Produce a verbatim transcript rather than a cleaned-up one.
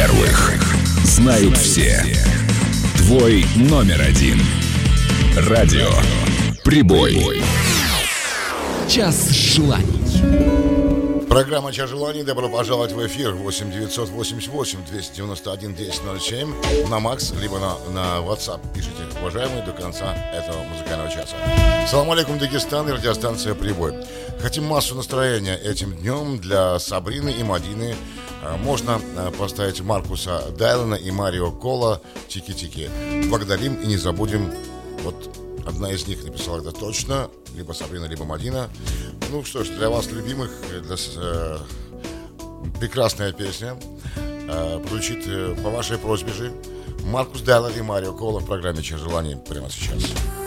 первых. Знают все. Твой номер один. Радио Прибой. Час желаний. Программа «Час желаний». Добро пожаловать в эфир. восемь девятьсот восемьдесят восемь двести девяносто один десять ноль семь на Макс, либо на, на WhatsApp. Пишите, уважаемые, до конца этого музыкального часа. Салам алейкум, Дагестан и радиостанция «Прибой». Хотим массу настроения этим днем для Сабрины и Мадины. Можно поставить Маркуса Дайлана и Марио Кола «Тики-тики». Благодарим и не забудем. Вот одна из них написала это точно. Либо Сабрина, либо Мадина. Ну что ж, для вас, любимых, для, э, прекрасная песня. Э, Прозвучит э, по вашей просьбе же. Маркус Дайлан и Марио Кола в программе «Час желаний» прямо сейчас.